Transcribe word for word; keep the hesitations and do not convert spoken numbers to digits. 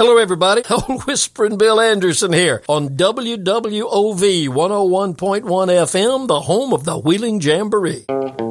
Hello, everybody. Old Whispering Bill Anderson here on W W O V one oh one point one F M, the home of the Wheeling Jamboree.